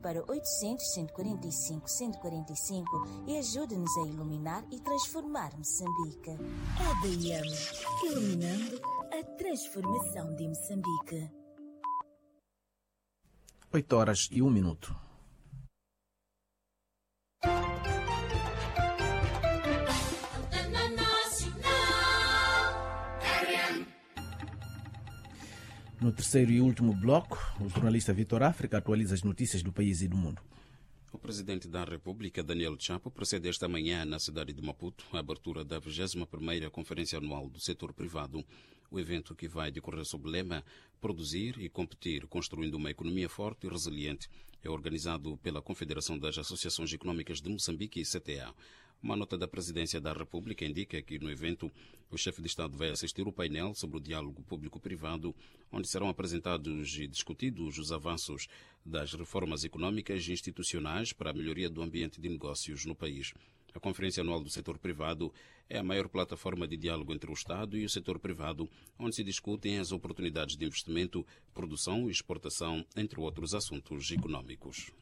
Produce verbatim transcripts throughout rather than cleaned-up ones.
para oitocentos, cento e quarenta e cinco, cento e quarenta e cinco e ajude-nos a iluminar e transformar Moçambique. A D I M, iluminando a transformação de Moçambique. oito horas e um minuto. No terceiro e último bloco, o jornalista Vitor África atualiza as notícias do país e do mundo. O presidente da República, Daniel Chapo, procede esta manhã na cidade de Maputo a abertura da vigésima primeira Conferência Anual do Setor Privado. O evento, que vai decorrer sob o lema Produzir e Competir, construindo uma economia forte e resiliente, é organizado pela Confederação das Associações Econômicas de Moçambique e C T A. Uma nota da Presidência da República indica que no evento o chefe de Estado vai assistir ao painel sobre o diálogo público-privado, onde serão apresentados e discutidos os avanços das reformas econômicas e institucionais para a melhoria do ambiente de negócios no país. A Conferência Anual do Setor Privado é a maior plataforma de diálogo entre o Estado e o setor privado, onde se discutem as oportunidades de investimento, produção e exportação, entre outros assuntos econômicos.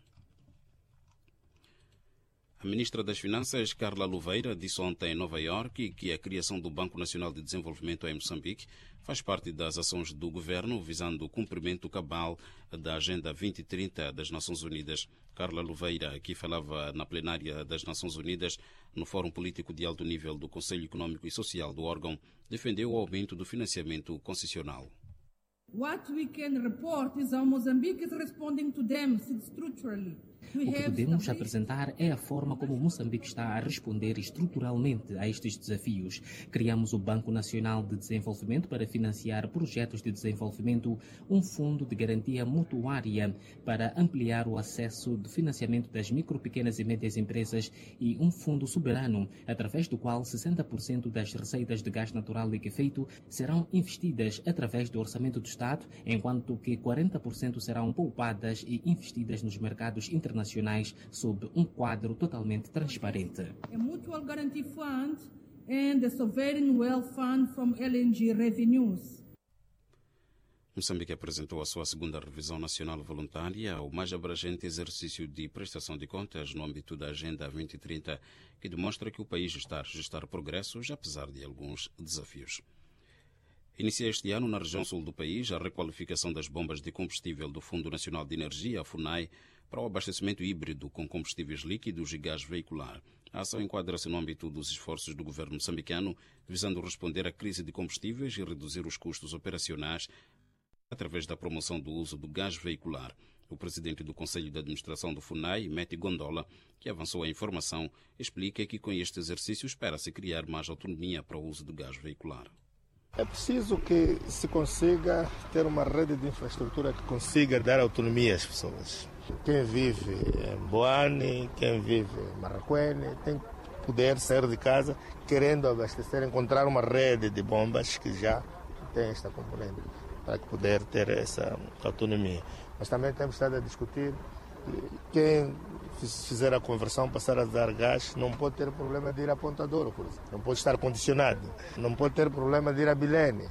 A ministra das Finanças, Carla Louveira, disse ontem em Nova Iorque que a criação do Banco Nacional de Desenvolvimento em Moçambique faz parte das ações do governo visando o cumprimento cabal da Agenda vinte trinta das Nações Unidas. Carla Louveira, que falava na plenária das Nações Unidas no Fórum Político de Alto Nível do Conselho Econômico e Social do órgão, defendeu o aumento do financiamento concessional. What we can report is how Mozambique is responding to them structurally. O que podemos apresentar é a forma como Moçambique está a responder estruturalmente a estes desafios. Criamos o Banco Nacional de Desenvolvimento para financiar projetos de desenvolvimento, um fundo de garantia mutuária para ampliar o acesso de financiamento das micro, pequenas e médias empresas e um fundo soberano, através do qual sessenta por cento das receitas de gás natural liquefeito serão investidas através do orçamento do Estado, enquanto que quarenta por cento serão poupadas e investidas nos mercados internacionais sob um quadro totalmente transparente. A Mutual Guarantee Fund and the Sovereign Wealth Fund from L N G revenues. Moçambique apresentou a sua segunda revisão nacional voluntária, o mais abrangente exercício de prestação de contas no âmbito da Agenda vinte trinta, que demonstra que o país está a registrar progressos, apesar de alguns desafios. Inicia este ano, na região sul do país, a requalificação das bombas de combustível do Fundo Nacional de Energia, a FUNAI, para o abastecimento híbrido com combustíveis líquidos e gás veicular. A ação enquadra-se no âmbito dos esforços do governo moçambicano, visando responder à crise de combustíveis e reduzir os custos operacionais através da promoção do uso do gás veicular. O presidente do Conselho de Administração do FUNAI, Meti Gondola, que avançou a informação, explica que com este exercício espera-se criar mais autonomia para o uso do gás veicular. É preciso que se consiga ter uma rede de infraestrutura que consiga dar autonomia às pessoas. Quem vive em Boane, quem vive em Marraquene, tem que poder sair de casa querendo abastecer, encontrar uma rede de bombas que já tem esta componente para poder ter essa autonomia. Mas também temos estado a discutir que quem fizer a conversão, passar a dar gás, não pode ter problema de ir a Ponta Douro, por exemplo. Não pode estar condicionado. Não pode ter problema de ir a Bilene.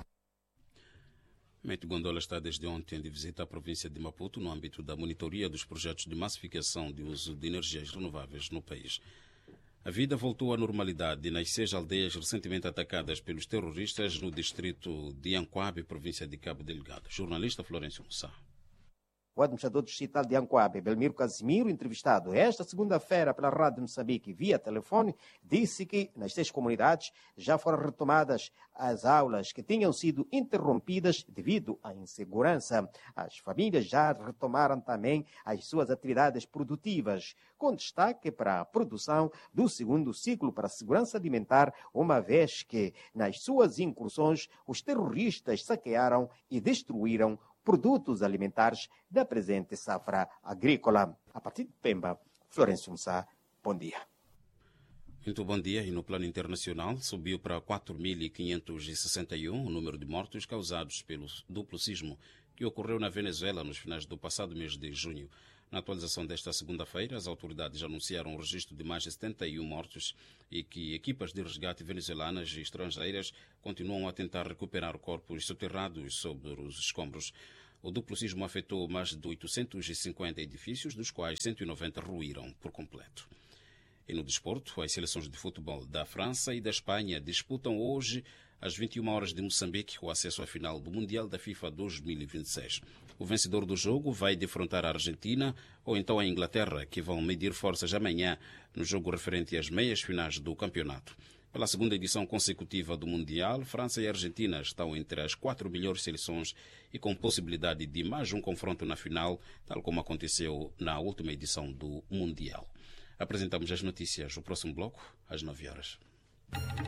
Mete Gondola está desde ontem de visita à província de Maputo no âmbito da monitoria dos projetos de massificação de uso de energias renováveis no país. A vida voltou à normalidade nas seis aldeias recentemente atacadas pelos terroristas no distrito de Ancoabe, província de Cabo Delgado. Jornalista Florencio Mussá. O administrador distrital de Ancoabe, Belmiro Casimiro, entrevistado esta segunda-feira pela Rádio de Moçambique via telefone, disse que nas seis comunidades já foram retomadas as aulas que tinham sido interrompidas devido à insegurança. As famílias já retomaram também as suas atividades produtivas, com destaque para a produção do segundo ciclo para a segurança alimentar, uma vez que nas suas incursões os terroristas saquearam e destruíram produtos alimentares da presente safra agrícola. A partir de Pemba, Florencio Mussá, bom dia. Muito bom dia. E no plano internacional, subiu para quatro mil quinhentos e sessenta e um o número de mortos causados pelo duplo sismo que ocorreu na Venezuela nos finais do passado mês de junho. Na atualização desta segunda-feira, as autoridades anunciaram o registro de mais de setenta e um mortos e que equipas de resgate venezuelanas e estrangeiras continuam a tentar recuperar corpos soterrados sobre os escombros. O duplo sismo afetou mais de oitocentos e cinquenta edifícios, dos quais cento e noventa ruíram por completo. E no desporto, as seleções de futebol da França e da Espanha disputam hoje, às vinte e uma horas de Moçambique, o acesso à final do Mundial da FIFA dois mil e vinte e seis. O vencedor do jogo vai defrontar a Argentina ou então a Inglaterra, que vão medir forças amanhã no jogo referente às meias finais do campeonato. Pela segunda edição consecutiva do Mundial, França e Argentina estão entre as quatro melhores seleções e com possibilidade de mais um confronto na final, tal como aconteceu na última edição do Mundial. Apresentamos as notícias no próximo bloco, às nove horas.